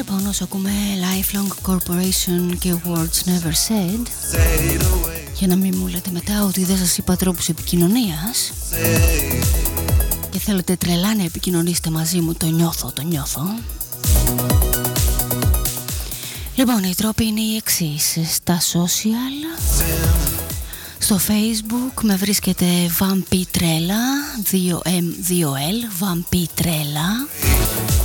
Λοιπόν, όσο ακούμε Lifelong Corporation και Words Never Said, για να μην μου λέτε μετά ότι δεν σας είπα τρόπους επικοινωνίας και θέλετε τρελά να επικοινωνήσετε μαζί μου, το νιώθω. Λοιπόν, οι τρόποι είναι οι εξής. Στα social, στο Facebook με βρίσκεται Vampy Trella, 2M2L, Vampy Trella.